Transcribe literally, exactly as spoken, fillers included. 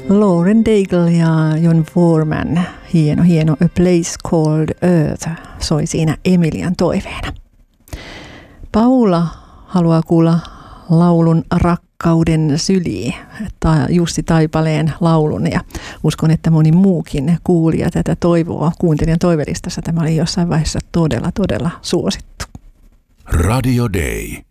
Lauren Daigle ja Jon Foreman, hieno, hieno A Place Called Earth, soi siinä Emilian toiveena. Paula haluaa kuulla laulun Rakkauden syliin, Jussi Taipaleen laulun, ja uskon, että moni muukin kuulija tätä toivoa. Kuuntelijan toivelistassa tämä oli jossain vaiheessa todella, todella suosittu. Radio Day.